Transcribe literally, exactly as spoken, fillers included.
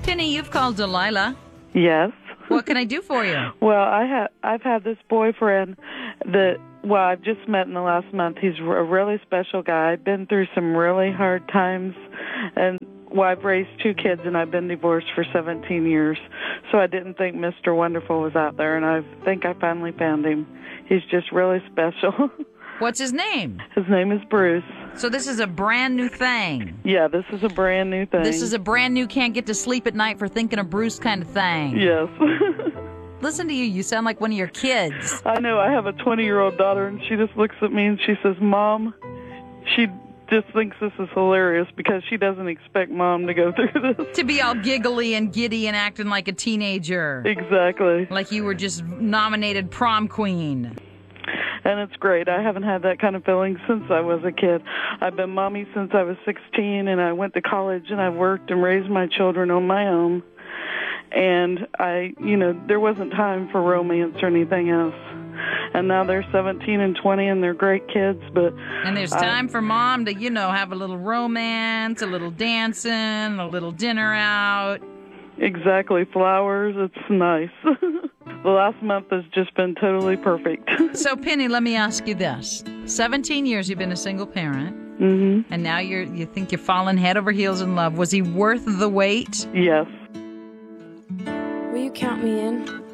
Penny, you've called Delilah. Yes. What can I do for you? Well, I ha- I've had this boyfriend that, well, I've just met in the last month. He's a really special guy. I've been through some really hard times, and, well, I've raised two kids, and I've been divorced for seventeen years, so I didn't think Mister Wonderful was out there, and I think I finally found him. He's just really special. What's his name? His name is Bruce. So this is a brand new thing. Yeah, this is a brand new thing. This is a brand new can't get to sleep at night for thinking of Bruce kind of thing. Yes. Listen to you. You sound like one of your kids. I know. I have a twenty-year-old daughter, and she just looks at me and she says, Mom, she just thinks this is hilarious because she doesn't expect Mom to go through this. To be all giggly and giddy and acting like a teenager. Exactly. Like you were just nominated prom queen. And it's great. I haven't had that kind of feeling since I was a kid. I've been mommy since I was sixteen, and I went to college, and I worked and raised my children on my own. And I, you know, there wasn't time for romance or anything else. And now they're seventeen and twenty, and they're great kids, but... And there's time I, for Mom to, you know, have a little romance, a little dancing, a little dinner out. Exactly. Flowers. It's nice. The last month has just been totally perfect. So, Penny, let me ask you this. seventeen years you've been a single parent. Mm-hmm. And now you're, you think you're falling head over heels in love. Was he worth the wait? Yes. Will you count me in?